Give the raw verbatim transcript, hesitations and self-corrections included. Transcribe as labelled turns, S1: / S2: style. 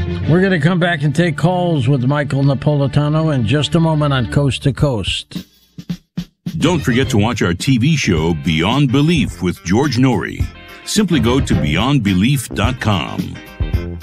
S1: We're going to come back and take calls with Michael Napolitano in just a moment on Coast to Coast.
S2: Don't forget to watch our T V show Beyond Belief with George Norrie. Simply go to beyond belief dot com.